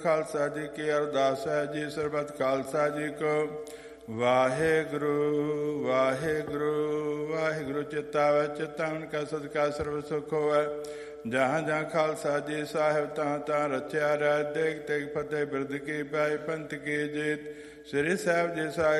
ਖਾਲਸਾ ਜੀ ਕੀ ਅਰਦਾਸ ਹੈ ਜੀ। ਸਰਬੱਤ ਖਾਲਸਾ ਜੀ ਕੋ ਵਾਹਿਗੁਰੂ ਵਾਹਿਗੁਰੂ ਵਾਹਿਗੁਰੂ। ਚਿੱਤਾ ਵੈ ਚਿੱਤਾ ਉਨਕਾ ਸਦਕਾ ਸਰਬ ਸੁਖ ਹੋਵੈ। ਜਹਾਂ ਜਹਾਂ ਖਾਲਸਾ ਜੀ ਸਾਹਿਬ ਤਾਂ ਤਾਂ ਰਚਿਆ ਰਹਿ। ਦੇਖ ਤੇਗ ਫਤਿਹ ਬਿਰਦ ਕੀ ਪਾਈ ਪੰਥ ਕੀ ਜੀਤ। ਸ੍ਰੀ ਸਾਹਿਬ ਜੀ ਸਾਹਿਬ